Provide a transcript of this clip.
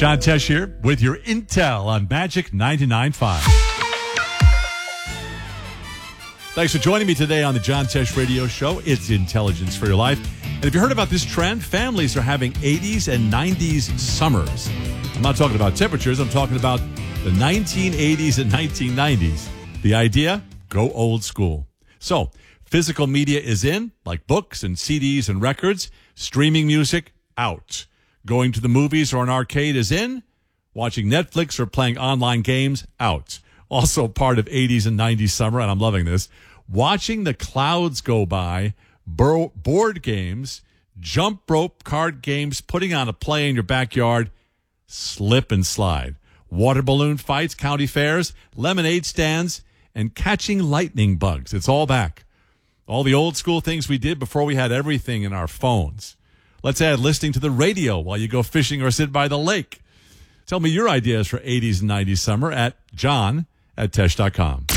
John Tesh here with your intel on Magic 99.5. Thanks for joining me today on the John Tesh Radio Show. It's intelligence for your life. And if you heard about this trend, families are having 80s and 90s summers. I'm not talking about temperatures. I'm talking about the 1980s and 1990s. The idea? Go old school. So, physical media is in, like books and CDs and records. Streaming music, out. Going to the movies or an arcade is in. Watching Netflix or playing online games, out. Also part of 80s and 90s summer, and I'm loving this. Watching the clouds go by, board games, jump rope card games, putting on a play in your backyard, slip and slide. Water balloon fights, county fairs, lemonade stands, and catching lightning bugs. It's all back. All the old school things we did before we had everything in our phones. Let's add listening to the radio while you go fishing or sit by the lake. Tell me your ideas for 80s and 90s summer at john@tesh.com.